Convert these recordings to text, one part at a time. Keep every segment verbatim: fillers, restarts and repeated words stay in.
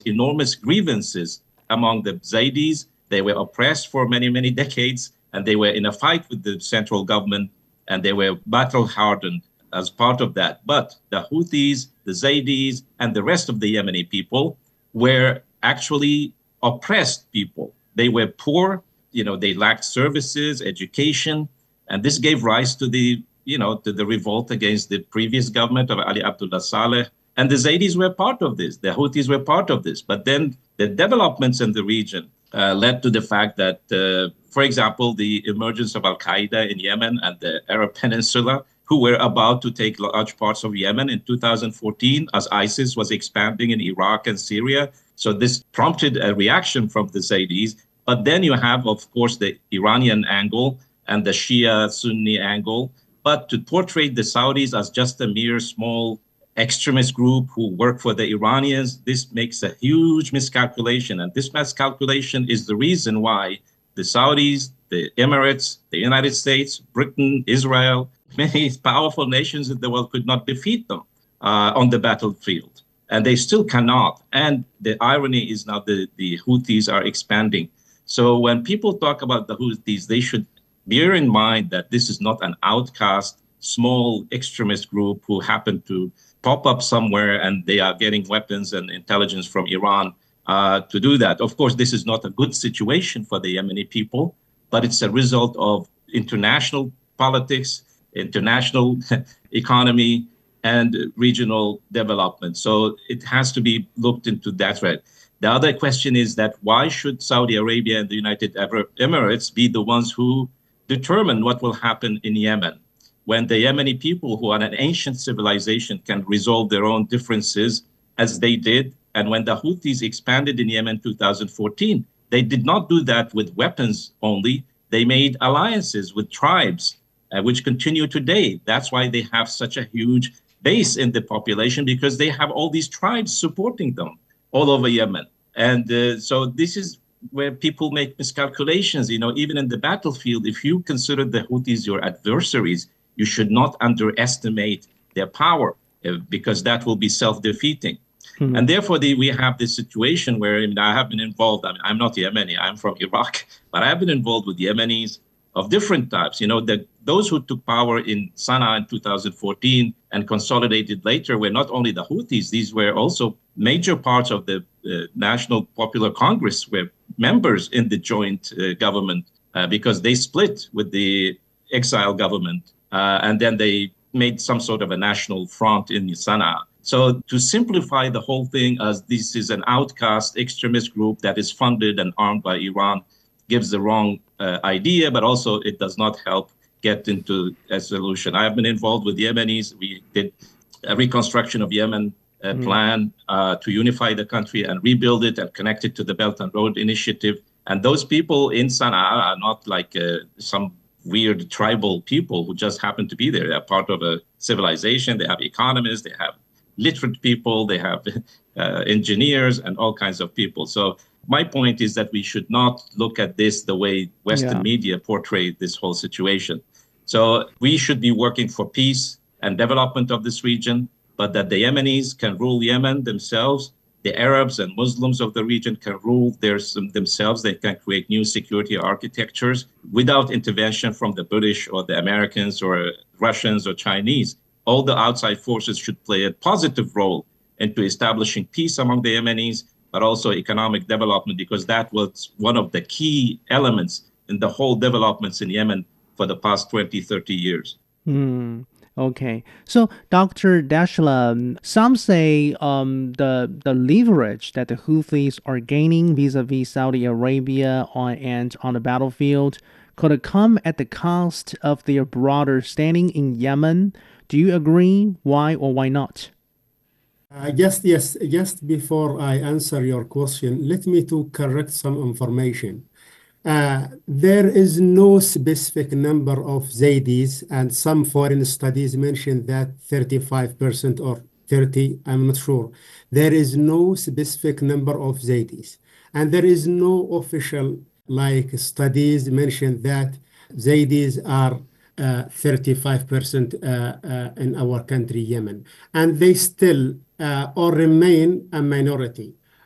enormous grievances among the Zaydis. They were oppressed for many, many decades, and they were in a fight with the central government, and they were battle hardened as part of that. But the Houthis, the Zaydis, and the rest of the Yemeni people were actually oppressed people. They were poor, you know, they lacked services, education, and this gave rise to the, you know, to the revolt against the previous government of Ali Abdullah Saleh. And the Zaydis were part of this. The Houthis were part of this. But then the developments in the region uh, led to the fact that, uh, for example, the emergence of Al-Qaeda in Yemen and the Arab Peninsula, who were about to take large parts of Yemen in two thousand fourteen as ISIS was expanding in Iraq and Syria. So this prompted a reaction from the Zaydis. But then you have, of course, the Iranian angle and the Shia-Sunni angle. But to portray the Saudis as just a mere small extremist group who work for the Iranians, this makes a huge miscalculation. And this miscalculation is the reason why the Saudis, the Emirates, the United States, Britain, Israel, many powerful nations in the world could not defeat them uh, on the battlefield. And they still cannot. And the irony is now the, the Houthis are expanding. So when people talk about the Houthis, they should bear in mind that this is not an outcast, small extremist group who happen to pop up somewhere and they are getting weapons and intelligence from Iran uh, to do that. Of course, this is not a good situation for the Yemeni people, but it's a result of international politics, international economy, and regional development. So it has to be looked into that way. The other question is that why should Saudi Arabia and the United Arab Emirates be the ones who determine what will happen in Yemen, when the Yemeni people, who are an ancient civilization, can resolve their own differences as they did? And when the Houthis expanded in Yemen in two thousand fourteen, they did not do that with weapons only. They made alliances with tribes, uh, which continue today. That's why they have such a huge base in the population, because they have all these tribes supporting them all over Yemen. And uh, so this is where people make miscalculations. You know, even in the battlefield, if you consider the Houthis your adversaries, you should not underestimate their power, uh, because that will be self-defeating. Mm-hmm. And therefore, the, we have this situation where I, mean, I have been involved. I mean, I'm not Yemeni, I'm from Iraq, but I have been involved with Yemenis of different types. You know, the, those who took power in Sana'a in two thousand fourteen and consolidated later were not only the Houthis, these were also major parts of the uh, National Popular Congress, were members in the joint uh, government uh, because they split with the exile government. Uh, and then they made some sort of a national front in Sana'a. So to simplify the whole thing as this is an outcast extremist group that is funded and armed by Iran gives the wrong uh, idea, but also it does not help get into a solution. I have been involved with Yemenis. We did a reconstruction of Yemen uh, mm. plan uh, to unify the country and rebuild it and connect it to the Belt and Road Initiative. And those people in Sana'a are not like uh, some weird tribal people who just happen to be there. They're part of a civilization. They have economists, they have literate people, they have uh, engineers and all kinds of people. So my point is that we should not look at this the way Western yeah. media portray this whole situation. So we should be working for peace and development of this region, but that the Yemenis can rule Yemen themselves. The Arabs and Muslims of the region can rule their, themselves. They can create new security architectures without intervention from the British or the Americans or Russians or Chinese. All the outside forces should play a positive role into establishing peace among the Yemenis, but also economic development, because that was one of the key elements in the whole developments in Yemen for the past twenty, thirty years. Mm. Okay, so Doctor Dashla, some say um, the the leverage that the Houthis are gaining vis-a-vis Saudi Arabia on and on the battlefield could come at the cost of their broader standing in Yemen. Do you agree? Why or why not? Uh, just yes, just before I answer your question, let me to correct some information. Uh, there is no specific number of Zaydis, and some foreign studies mention that thirty-five percent or thirty, I'm not sure. There is no specific number of Zaydis, and there is no official like studies mention that Zaydis are uh, thirty-five percent uh, uh, in our country, Yemen, and they still uh, or remain a minority.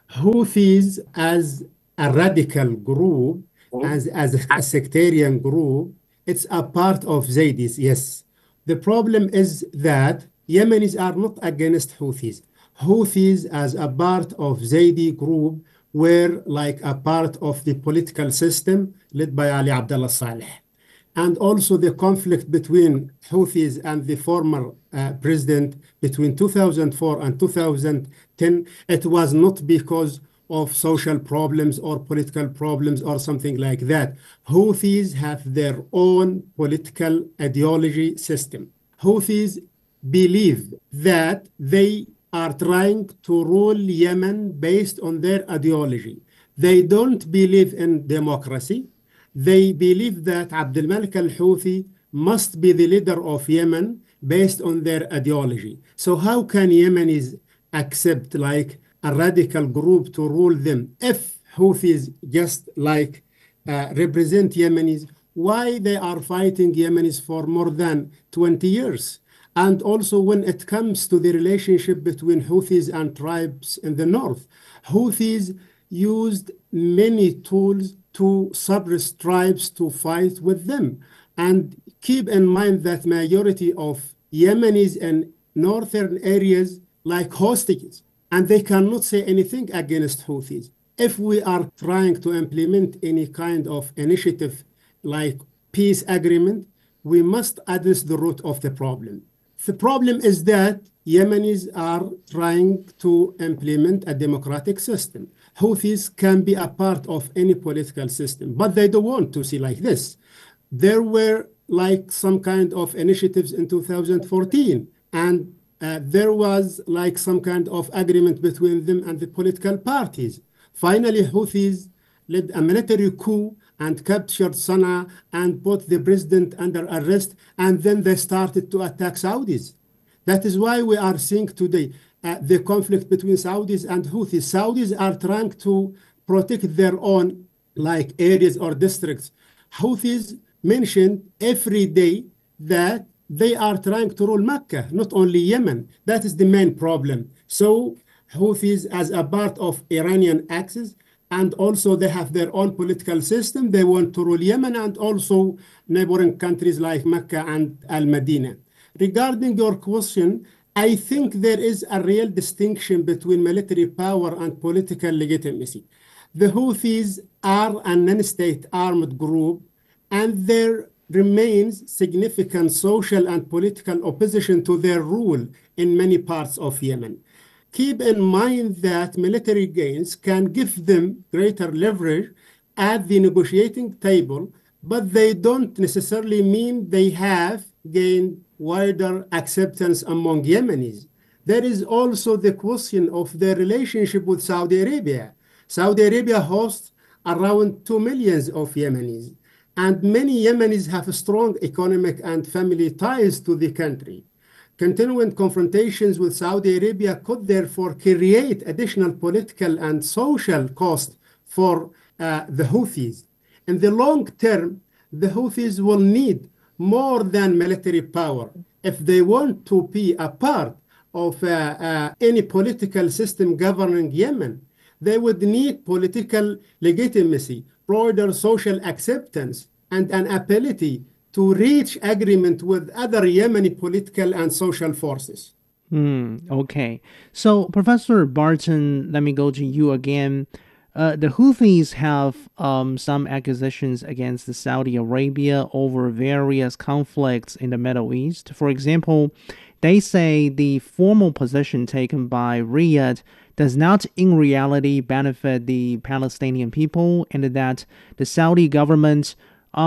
Houthis as a radical group, as, as a sectarian group, it's a part of Zaydis, yes. The problem is that Yemenis are not against Houthis. Houthis as a part of Zaydi group were like a part of the political system led by Ali Abdullah Saleh. And also the conflict between Houthis and the former uh, president between two thousand four and two thousand ten, it was not because of social problems or political problems or something like that. Houthis have their own political ideology system. Houthis believe that they are trying to rule Yemen based on their ideology. They don't believe in democracy. They believe that Abdul Malik al-Houthi must be the leader of Yemen based on their ideology. So how can Yemenis accept like a radical group to rule them if Houthis just like uh, represent Yemenis? Why they are fighting Yemenis for more than twenty years? And also when it comes to the relationship between Houthis and tribes in the north, Houthis used many tools to suppress tribes to fight with them. And keep in mind that majority of Yemenis in northern areas like hostages, and they cannot say anything against Houthis. If we are trying to implement any kind of initiative like peace agreement, we must address the root of the problem. The problem is that Yemenis are trying to implement a democratic system. Houthis can be a part of any political system, but they don't want to see like this. There were like some kind of initiatives in two thousand fourteen, and uh, there was like some kind of agreement between them and the political parties. Finally, Houthis led a military coup and captured Sana'a and put the president under arrest, and then they started to attack Saudis. That is why we are seeing today uh, the conflict between Saudis and Houthis. Saudis are trying to protect their own like areas or districts. Houthis mentioned every day that they are trying to rule Mecca, not only Yemen. That is the main problem. So Houthis as a part of Iranian axis, and also they have their own political system. They want to rule Yemen and also neighboring countries like Mecca and Al-Madinah. Regarding your question, I think there is a real distinction between military power and political legitimacy. The Houthis are a non-state armed group, and there remains significant social and political opposition to their rule in many parts of Yemen. Keep in mind that military gains can give them greater leverage at the negotiating table, but they don't necessarily mean they have gained wider acceptance among Yemenis. There is also the question of their relationship with Saudi Arabia. Saudi Arabia hosts around two million of Yemenis, and many Yemenis have strong economic and family ties to the country. Continuing confrontations with Saudi Arabia could therefore create additional political and social cost for uh, the Houthis. In the long term, the Houthis will need more than military power if they want to be a part of uh, uh, any political system governing Yemen. They would need political legitimacy, broader social acceptance, and an ability to reach agreement with other Yemeni political and social forces. Mm, okay. So, Professor Barton, let me go to you again. Uh, the Houthis have um, some accusations against Saudi Arabia over various conflicts in the Middle East. For example, they say the formal position taken by Riyadh does not in reality benefit the Palestinian people, and that the Saudi government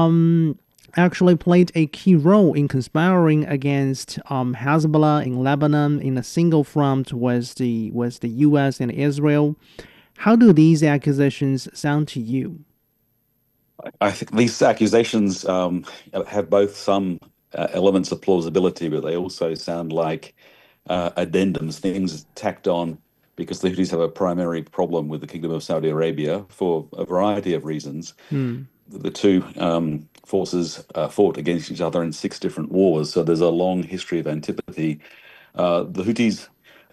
um, actually played a key role in conspiring against um, Hezbollah in Lebanon in a single front with the, with the U S and Israel. How do these accusations sound to you? I think these accusations um, have both some uh, elements of plausibility, but they also sound like uh, addendums, things tacked on because the Houthis have a primary problem with the Kingdom of Saudi Arabia for a variety of reasons. Hmm. The two um, forces uh, fought against each other in six different wars, so there's a long history of antipathy. Uh, the Houthis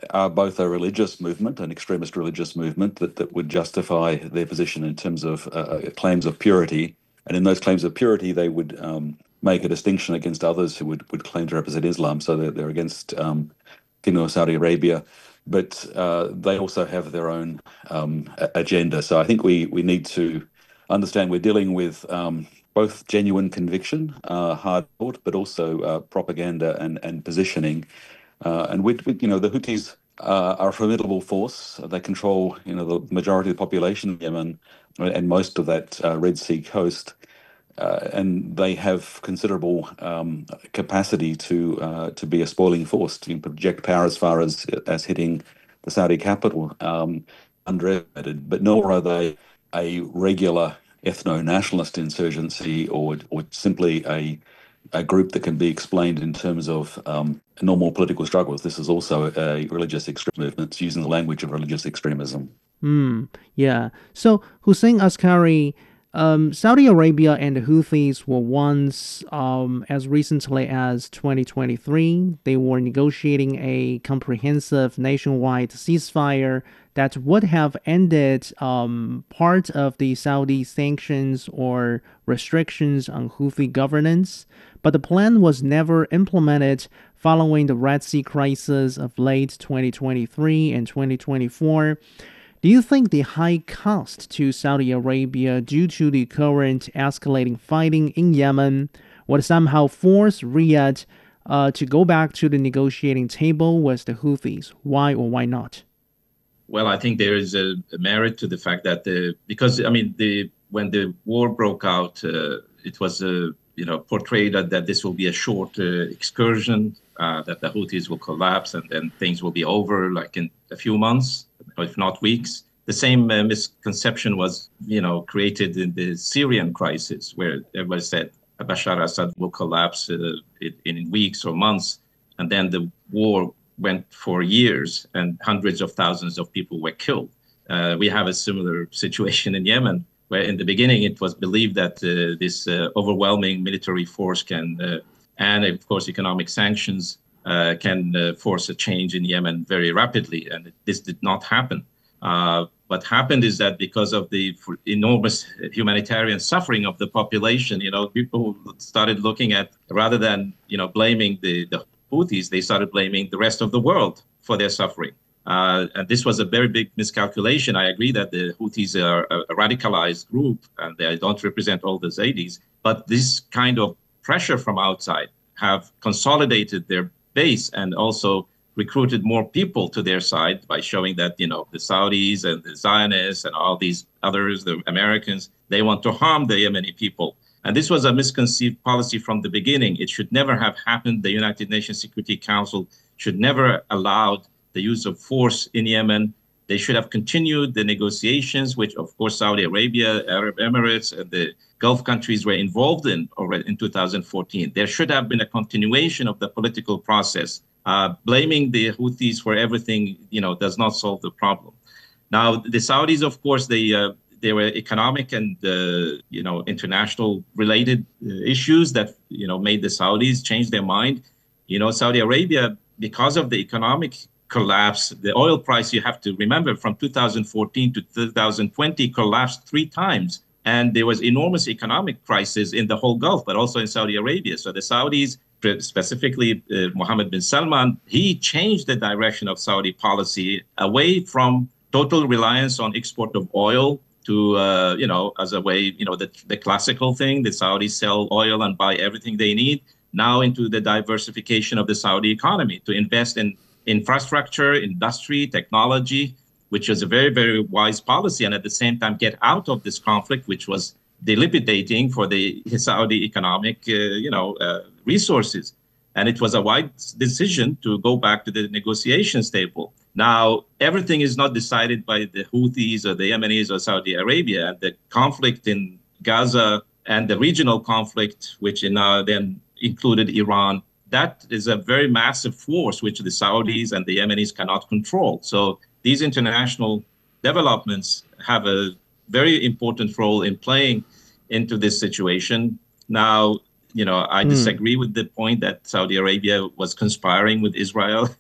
are both a religious movement, an extremist religious movement that, that would justify their position in terms of uh, claims of purity. And in those claims of purity, they would um, make a distinction against others who would, would claim to represent Islam. So they're, they're against um, Kingdom of Saudi Arabia, but uh, they also have their own um, agenda. So I think we, we need to understand we're dealing with um, both genuine conviction, uh, hard thought, but also uh, propaganda and, and positioning. Uh, and with, with, you know, the Houthis uh, are a formidable force. They control, you know, the majority of the population of Yemen and most of that uh, Red Sea coast. Uh, and they have considerable um, capacity to uh, to be a spoiling force, to project power as far as as hitting the Saudi capital, um, underestimated. But nor are they a regular ethno-nationalist insurgency or or simply a a group that can be explained in terms of um, normal political struggles. This is also a religious extreme movement. It's using the language of religious extremism. Hmm. Yeah. So Hussein Askari, um, Saudi Arabia and the Houthis were once, um, as recently as twenty twenty-three, they were negotiating a comprehensive nationwide ceasefire that would have ended um, part of the Saudi sanctions or restrictions on Houthi governance. But the plan was never implemented following the Red Sea crisis of late twenty twenty-three and twenty twenty-four. Do you think the high cost to Saudi Arabia due to the current escalating fighting in Yemen would somehow force Riyadh uh, to go back to the negotiating table with the Houthis? Why or why not? Well, I think there is a, a merit to the fact that the because I mean the when the war broke out, uh, it was uh, you know portrayed that, that this will be a short uh, excursion, uh, that the Houthis will collapse and then things will be over like in a few months, if not weeks. The same uh, misconception was, you know, created in the Syrian crisis, where everybody said Bashar Assad will collapse uh, in, in weeks or months, and then the war went for years, and hundreds of thousands of people were killed. Uh, we have a similar situation in Yemen, where in the beginning it was believed that uh, this uh, overwhelming military force can, uh, and of course economic sanctions, uh, can uh, force a change in Yemen very rapidly, and this did not happen. Uh, what happened is that because of the enormous humanitarian suffering of the population, you know, people started looking at, rather than, you know, blaming the, the Houthis, they started blaming the rest of the world for their suffering. Uh, and this was a very big miscalculation. I agree that the Houthis are a, a radicalized group and they don't represent all the Zaydis, but this kind of pressure from outside have consolidated their base and also recruited more people to their side by showing that, you know, the Saudis and the Zionists and all these others, the Americans, they want to harm the Yemeni people. And this was a misconceived policy from the beginning. It should never have happened. The United Nations Security Council should never allowed the use of force in Yemen. They should have continued the negotiations, which, of course, Saudi Arabia, Arab Emirates, and the Gulf countries were involved in already in two thousand fourteen. There should have been a continuation of the political process. Uh, blaming the Houthis for everything, you know, does not solve the problem. Now, the Saudis, of course, they uh, they were economic and uh, you know international related uh, issues that you know made the Saudis change their mind. You know, Saudi Arabia, because of the economic collapse, the oil price, you have to remember, from two thousand fourteen to two thousand twenty collapsed three times. And there was enormous economic crisis in the whole Gulf, but also in Saudi Arabia. So the Saudis, specifically uh, Mohammed bin Salman, he changed the direction of Saudi policy away from total reliance on export of oil to, uh, you know, as a way, you know, the, the classical thing, the Saudis sell oil and buy everything they need, now into the diversification of the Saudi economy, to invest in infrastructure, industry, technology, which is a very, very wise policy, and at the same time get out of this conflict, which was dilapidating for the Saudi economic, uh, you know, uh, resources. And it was a wise decision to go back to the negotiations table. Now, everything is not decided by the Houthis or the Yemenis or Saudi Arabia. And the conflict in Gaza and the regional conflict, which in, uh, then included Iran, that is a very massive force which the Saudis and the Yemenis cannot control. So these international developments have a very important role in playing into this situation. Now, you know, I mm. disagree with the point that Saudi Arabia was conspiring with Israel.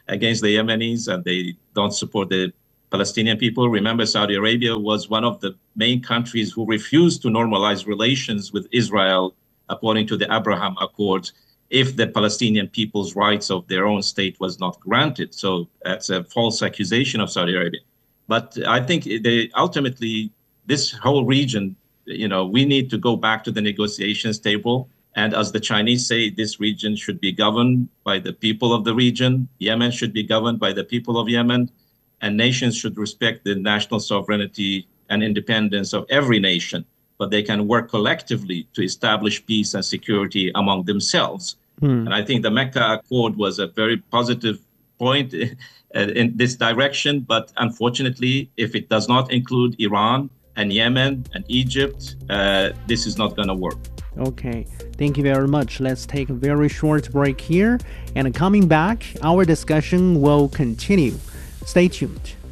against the Yemenis, and they don't support the Palestinian people. Remember, Saudi Arabia was one of the main countries who refused to normalize relations with Israel according to the Abraham Accords if the Palestinian people's rights of their own state was not granted. So that's a false accusation of Saudi Arabia. But I think they ultimately, this whole region, you know, we need to go back to the negotiations table. And as the Chinese say, this region should be governed by the people of the region. Yemen should be governed by the people of Yemen. And nations should respect the national sovereignty and independence of every nation. But they can work collectively to establish peace and security among themselves. Hmm. And I think the Mecca Accord was a very positive point in this direction. But unfortunately, if it does not include Iran and Yemen and Egypt, uh, this is not going to work. Okay, thank you very much. Let's take a very short break here. And coming back, our discussion will continue. Stay tuned.